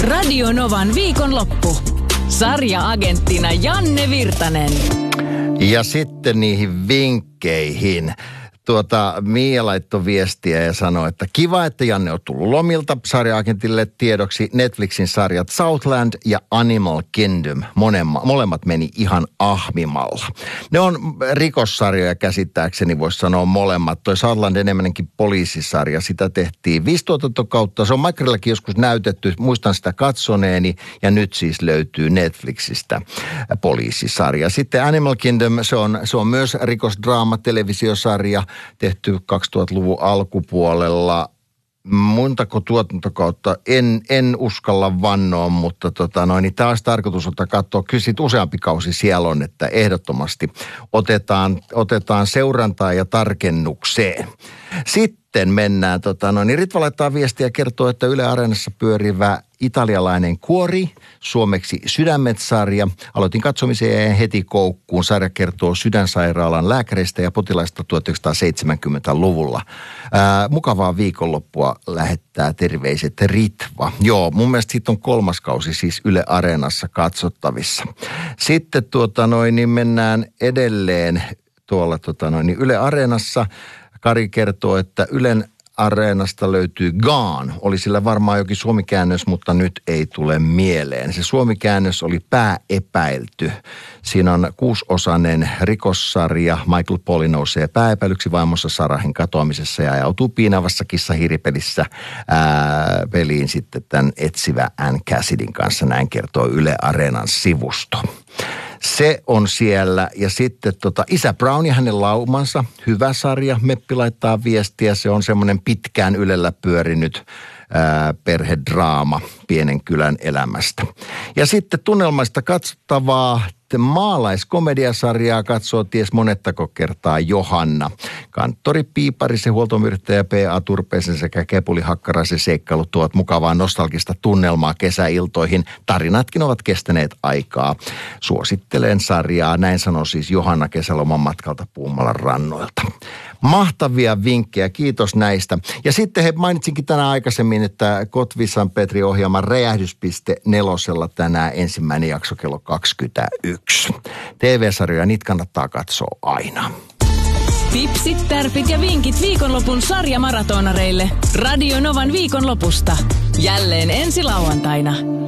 Radio Novan viikonloppu. Sarja-agenttina Janne Virtanen. Ja sitten niihin vinkkeihin. Mia laittoi viestiä ja sanoi, että kiva, että Janne on tullut lomilta. Sarja-agentille tiedoksi Netflixin sarjat Southland ja Animal Kingdom. Molemmat meni ihan ahmimalla. Ne on rikossarjoja käsittääkseni, voisi sanoa molemmat. Toi Southland enemmänkin poliisisarja. Sitä tehtiin 5 tuotantokautta. Se on Michaelillakin joskus näytetty. Muistan sitä katsoneeni ja nyt siis löytyy Netflixistä poliisisarja. Sitten Animal Kingdom, se on myös rikosdraama televisiosarja. Tehty 2000-luvun alkupuolella. Montako tuotantokautta en uskalla vannoa, mutta niin tämä olisi tarkoitus ottaa katsoa. Kyllä siitä useampi kausi siellä on, että ehdottomasti otetaan seurantaa ja tarkennukseen. Sitten mennään, Ritva laittaa viestiä ja kertoo, että Yle Areenassa pyörivä italialainen Kuori, suomeksi Sydämet-sarja. Aloitin katsomisen ja heti koukkuun. Sarja kertoo Sydänsairaalan lääkäreistä ja potilaista 1970-luvulla. Mukavaa viikonloppua lähettää terveiset Ritva. Joo, mun mielestä siitä on 3. kausi siis Yle Areenassa katsottavissa. Sitten niin mennään edelleen tuolla Yle Areenassa. Kari kertoo, että Ylen Areenasta löytyy Gone. Oli sillä varmaan jokin suomikäännös, mutta nyt ei tule mieleen. Se suomikäännös oli Pääepäilty. Siinä on 6-osainen rikossarja. Michael Polly nousee pääepäilyksi vaimonsa Sarahin katoamisessa ja ajautuu piinavassa kissahiripelissä peliin sitten tämän etsivä Ann Cassidyn kanssa. Näin kertoo Yle Areenan sivusto. Se on siellä. Ja sitten Isä Brown ja hänen laumansa. Hyvä sarja. Meppi laittaa viestiä. Se on semmoinen pitkään Ylellä pyörinyt perhedraama pienen kylän elämästä. Ja sitten tunnelmaista katsottavaa maalaiskomediasarjaa katsoo ties monettako kertaa Johanna. Kanttori Piiparisen, huoltomyrittäjä P.A. Turpeisen sekä Kepuli Hakkaraisen seikkailut tuovat mukavaa nostalgista tunnelmaa kesäiltoihin. Tarinatkin ovat kestäneet aikaa. Suosittelen sarjaa. Näin sanoi siis Johanna kesäloman matkalta Puumalan rannoilta. Mahtavia vinkkejä, kiitos näistä. Ja sitten mainitsinkin tänään aikaisemmin, että Kotvisan Petri ohjelman Räjähdyspiste 4 tänään ensimmäinen jakso kello 21. TV-sarjoja, niitä kannattaa katsoa aina. Tipsit, tärpit ja vinkit viikonlopun sarjamaratonareille. Radio Novan viikonlopusta. Jälleen ensi lauantaina.